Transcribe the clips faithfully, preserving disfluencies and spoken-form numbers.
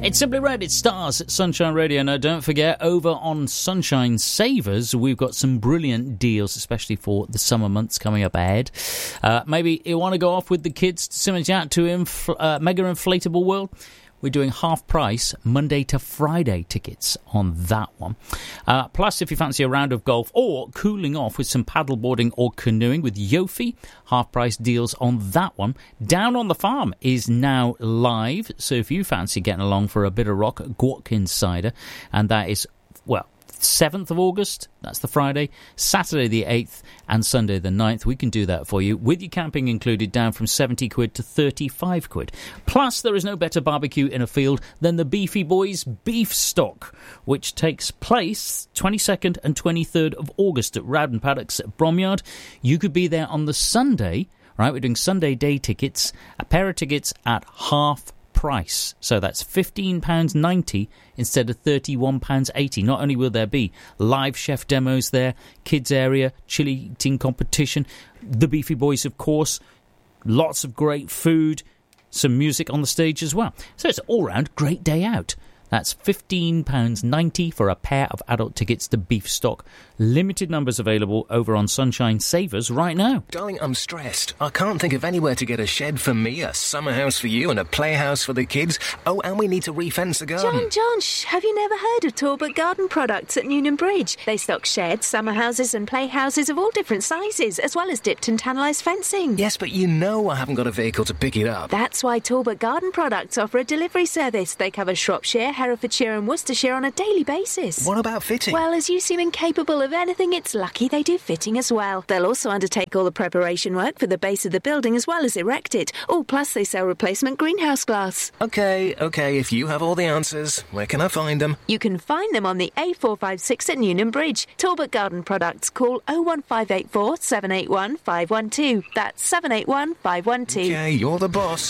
It's Simply Red, it stars at Sunshine Radio. Now, don't forget, over on Sunshine Savers, we've got some brilliant deals, especially for the summer months coming up ahead. Uh, maybe you want to go off with the kids to Simmons out to infl- uh, Mega Inflatable World? We're doing half price Monday to Friday tickets on that one. Uh, plus, if you fancy a round of golf or cooling off with some paddleboarding or canoeing with Yofi, half price deals on that one. Down on the Farm is now live. So if you fancy getting along for a bit of rock, Gwatkins cider, and that is, well, seventh of August, that's the Friday, Saturday the eighth and Sunday the ninth. We can do that for you with your camping included, down from seventy quid to thirty-five quid. Plus, there is no better barbecue in a field than the Beefy Boys Beef Stock, which takes place twenty-second and twenty-third of August at Rowden Paddocks at Bromyard. You could be there on the Sunday, right? We're doing Sunday day tickets, a pair of tickets at half price. So that's fifteen pounds ninety instead of thirty-one pounds eighty. Not only will there be live chef demos there, kids area, chili eating competition, the Beefy Boys, of course, lots of great food, some music on the stage as well. So it's an all-round great day out. That's fifteen pounds ninety for a pair of adult tickets to Beef Stock. Limited numbers available over on Sunshine Savers right now. Darling, I'm stressed. I can't think of anywhere to get a shed for me, a summer house for you, and a playhouse for the kids. Oh, and we need to re-fence the garden. John, John, shh, have you never heard of Talbot Garden Products at Newnham Bridge? They stock sheds, summer houses and playhouses of all different sizes, as well as dipped and tannalised fencing. Yes, but you know I haven't got a vehicle to pick it up. That's why Talbot Garden Products offer a delivery service. They cover Shropshire, Herefordshire and Worcestershire on a daily basis. What about fitting? Well, as you seem incapable of anything, it's lucky they do fitting as well. They'll also undertake all the preparation work for the base of the building as well as erect it. Oh, plus they sell replacement greenhouse glass. OK, OK, if you have all the answers, where can I find them? You can find them on the A four five six at Newnham Bridge. Talbot Garden Products. Call oh one five eight four, seven eight one, five one two. That's seven eight one, five one two. OK, you're the boss.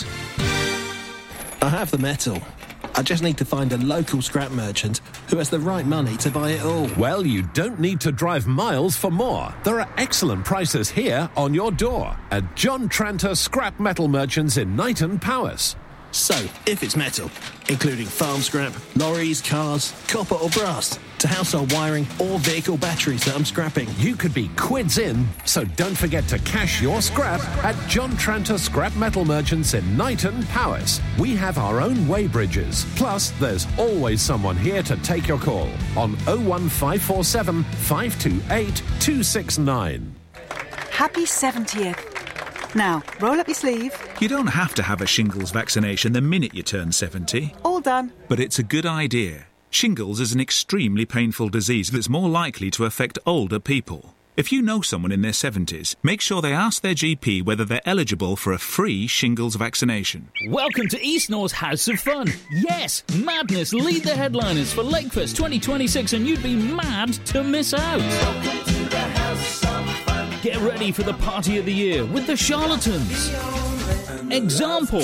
I have the metal. I just need to find a local scrap merchant who has the right money to buy it all. Well, you don't need to drive miles for more. There are excellent prices here on your door at John Tranter Scrap Metal Merchants in Knighton, Powys. So, if it's metal, including farm scrap, lorries, cars, copper or brass, to household wiring or vehicle batteries that I'm scrapping, you could be quids in, so don't forget to cash your scrap at John Tranter Scrap Metal Merchants in Knighton, Powys. We have our own weighbridges. Plus, there's always someone here to take your call on oh one five four seven, five two eight, two six nine. Happy seventieth. Now, roll up your sleeve. You don't have to have a shingles vaccination the minute you turn seventy. All done. But it's a good idea. Shingles is an extremely painful disease that's more likely to affect older people. If you know someone in their seventies, make sure they ask their G P whether they're eligible for a free shingles vaccination. Welcome to East North's House of Fun. Yes, Madness lead the headliners for Lakefest twenty twenty-six, and you'd be mad to miss out. Welcome to the House of Fun. Get ready for the party of the year with the Charlatans, Example,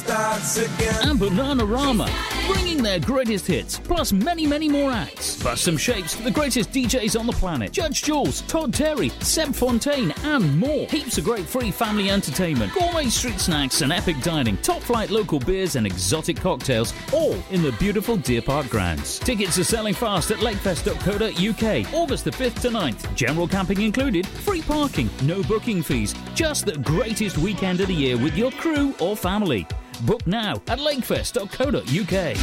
and Bananarama, bringing their greatest hits, plus many, many more acts. Plus some shapes for the greatest D Js on the planet. Judge Jules, Todd Terry, Seb Fontaine, and more. Heaps of great free family entertainment, gourmet street snacks and epic dining, top flight local beers and exotic cocktails, all in the beautiful Deer Park grounds. Tickets are selling fast at lakefest dot co dot uk. August the fifth to ninth. General camping included, free parking, no booking fees. Just the greatest weekend of the year with your crew or family. Book now at lakefest dot co dot uk.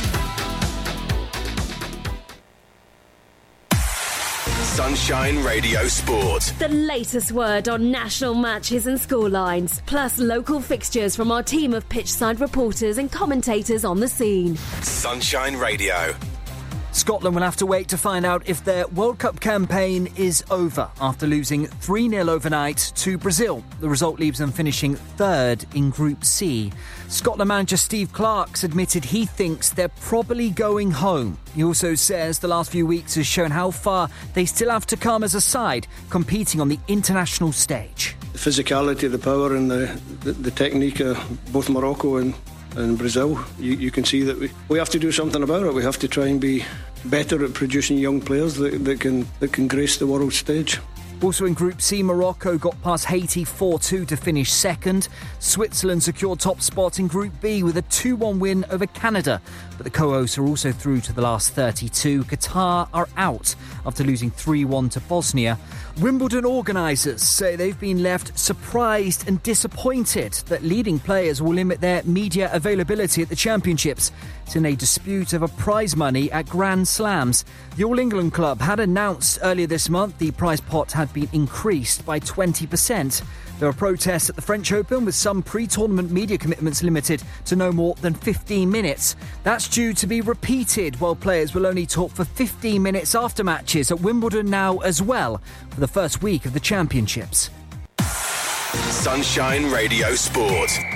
Sunshine Radio Sport. The latest word on national matches and scorelines, plus local fixtures from our team of pitchside reporters and commentators on the scene. Sunshine Radio. Scotland will have to wait to find out if their World Cup campaign is over after losing three nil overnight to Brazil. The result leaves them finishing third in Group C. Scotland manager Steve Clarke's admitted he thinks they're probably going home. He also says the last few weeks has shown how far they still have to come as a side competing on the international stage. The physicality, the power and the, the, the technique of both Morocco and in Brazil, you, you can see that we, we have to do something about it. We have to try and be better at producing young players that, that can that can grace the world stage. Also in Group C, Morocco got past Haiti four two to finish second. Switzerland secured top spot in Group B with a two one win over Canada. But the co-hosts are also through to the last thirty-two. Qatar are out after losing three one to Bosnia. Wimbledon organisers say they've been left surprised and disappointed that leading players will limit their media availability at the championships. It's in a dispute over prize money at Grand Slams. The All England club had announced earlier this month the prize pot had been increased by twenty percent. There were protests at the French Open with some pre-tournament media commitments limited to no more than fifteen minutes. That's due to be repeated, while players will only talk for fifteen minutes after matches at Wimbledon now as well for the first week of the championships. Sunshine Radio Sport.